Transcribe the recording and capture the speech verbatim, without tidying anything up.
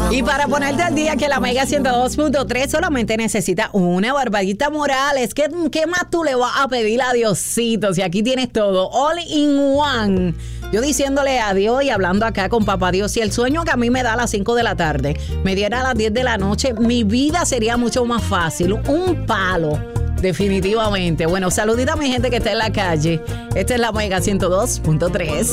Y para ponerte al día que la Mega ciento dos punto tres solamente necesita una Barbadita Morales. ¿Qué, ¿Qué más tú le vas a pedir a Diosito? Si aquí tienes todo, all in one. Yo diciéndole adiós y hablando acá con Papá Dios. Si el sueño que a mí me da a las cinco de la tarde me diera a las diez de la noche, mi vida sería mucho más fácil. Un palo. Definitivamente. Bueno, saludita a mi gente que está en la calle. Esta es la Mega ciento dos punto tres.